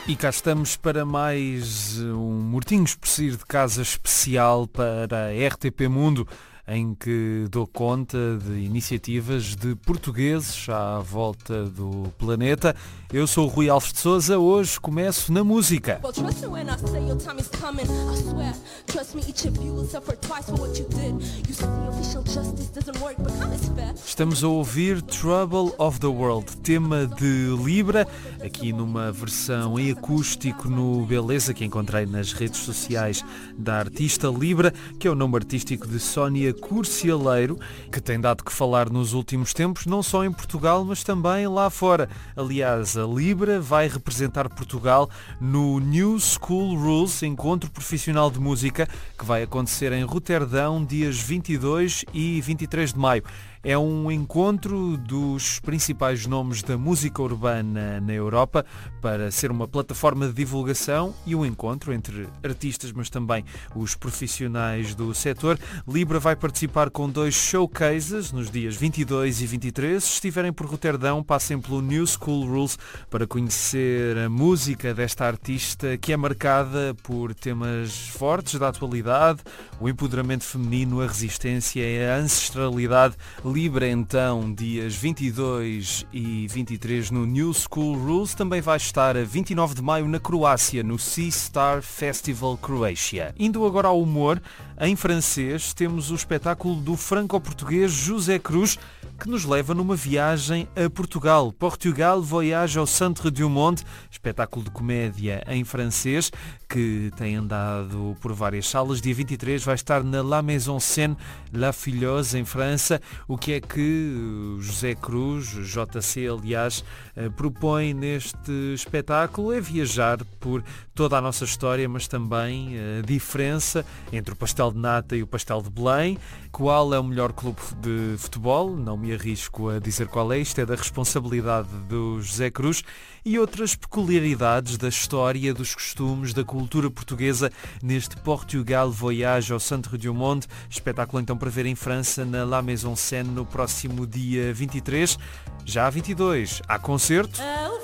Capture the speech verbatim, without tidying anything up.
E cá estamos para mais um Mortinhos por Sair de Casa especial para a R T P Mundo, em que dou conta de iniciativas de portugueses à volta do planeta. Eu sou o Rui Alves de Sousa, hoje começo na música. Estamos a ouvir Trouble of the World, tema de Libra, aqui numa versão em acústico no Beleza, que encontrei nas redes sociais da artista Libra, que é o nome artístico de Sónia Curcialeiro, que tem dado que falar nos últimos tempos, não só em Portugal, mas também lá fora. Aliás, a Libra vai representar Portugal no New School Rules, encontro profissional de música, que vai acontecer em Roterdão, dias vinte e dois e vinte e três de maio. É um encontro dos principais nomes da música urbana na Europa para ser uma plataforma de divulgação e um encontro entre artistas, mas também os profissionais do setor. Libra vai participar com dois showcases nos dias vinte e dois e vinte e três. Se estiverem por Roterdão, passem pelo New School Rules para conhecer a música desta artista, que é marcada por temas fortes da atualidade, o empoderamento feminino, a resistência e a ancestralidade. Libra, então, dias vinte e dois e vinte e três no New School Rules. Também vai estar a vinte e nove de maio na Croácia, no Sea Star Festival Croatia. Indo agora ao humor, em francês temos o espetáculo do franco-português José Cruz, que nos leva numa viagem a Portugal. Portugal Voyage ao Centre du Monde, espetáculo de comédia em francês, que tem andado por várias salas. Dia vinte e três vai estar na La Maison Scène, La Filhosa, em França. O que é que José Cruz, J C aliás, propõe neste espetáculo é viajar por toda a nossa história, mas também a diferença entre o pastel de nata e o pastel de Belém. Qual é o melhor clube de futebol? Não me arrisco a dizer qual é, isto é da responsabilidade do José Cruz. E outras peculiaridades da história, dos costumes, da cultura portuguesa neste Portugal Voyage ao Centre du Monde, espetáculo então para ver em França, na La Maison Scène, no próximo dia vinte e três. Já a vinte e dois há concerto.